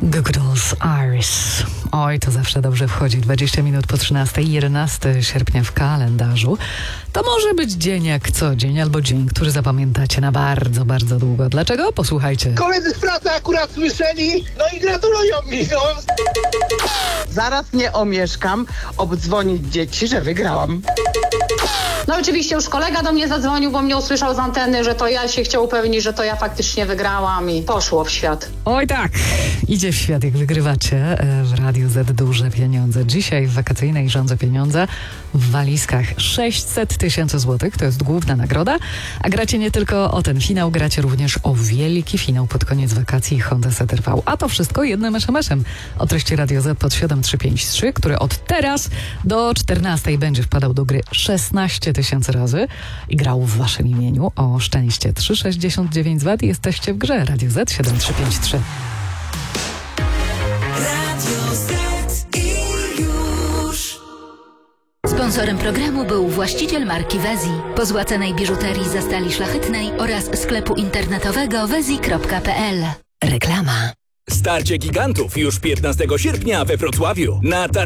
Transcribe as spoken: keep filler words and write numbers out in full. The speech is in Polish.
Google's Iris. Oj, to zawsze dobrze wchodzi. dwadzieścia minut po trzynastej, jedenastego sierpnia w kalendarzu. To może być dzień jak co dzień, albo dzień, który zapamiętacie na bardzo, bardzo długo. Dlaczego? Posłuchajcie. Koledzy z pracy akurat słyszeli, no i gratulują mi. No. Zaraz nie omieszkam obdzwonić dzieci, że wygrałam. No oczywiście już kolega do mnie zadzwonił, bo mnie usłyszał z anteny, że to ja się chciał upewnić, że to ja faktycznie wygrałam i poszło w świat. Oj tak, idzie w świat, jak wygrywacie w Radiu Z duże pieniądze. Dzisiaj w wakacyjnej rządze pieniądze w walizkach sześćset tysięcy złotych, to jest główna nagroda, a gracie nie tylko o ten finał, gracie również o wielki finał pod koniec wakacji Honda Center V. A to wszystko jednym es em esem o treści Radio Z pod siedem trzy pięć trzy, który od teraz do czternastej będzie wpadał do gry szesnaście tysięcy razy i grał w waszym imieniu o szczęście. trzy sześćdziesiąt dziewięć złotych jesteście w grze. Radio Z siedem trzy pięć trzy. Radio Z i już. Sponsorem programu był właściciel marki Wezi, pozłacanej biżuterii ze stali szlachetnej oraz sklepu internetowego wezi kropka pe el. Reklama. Starcie gigantów już piętnastego sierpnia we Wrocławiu. Na